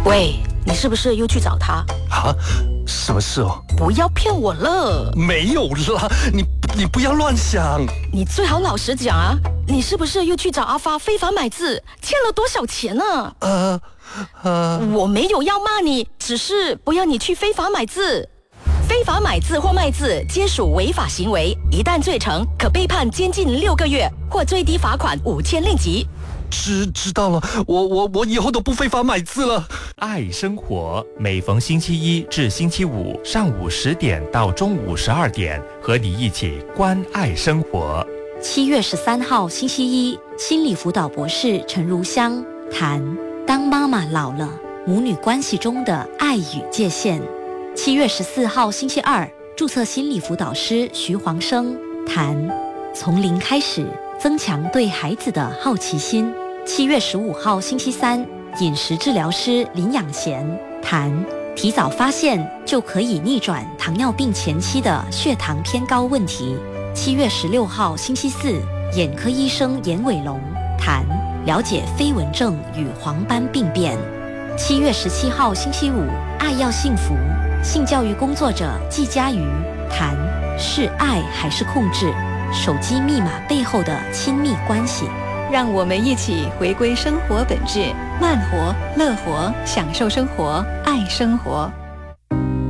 喂，你是不是又去找他？ 啊，什么事哦？ 不要骗我了。 没有啦，你不要乱想。 你最好老实讲啊，你是不是又去找阿发非法买字，欠了多少钱呢？我没有要骂你，只是不要你去非法买字。非法买字或卖字皆属违法行为，一旦罪成，可被判监禁6个月或最低罚款5000令吉。 知道了，我以后都不非法买字了。 爱生活，每逢星期一至星期五上午10点到中午12点，和你一起关爱生活。 7月13号星期一，心理辅导博士陈如香谈当妈妈老了，母女关系中的爱与界限。7月14号星期二，注册心理辅导师徐黄生谈从零开始，增强对孩子的好奇心。7月15号星期三，饮食治疗师林养贤谈提早发现就可以逆转糖尿病前期的血糖偏高问题。7月16号星期四，眼科医生严伟龙谈了解飞蚊症与黄斑病变。7月17号星期五，爱要幸福，性教育工作者季佳瑜谈是爱还是控制，手机密码背后的亲密关系。 让我们一起回归生活本质，慢活、乐活，享受生活，爱生活。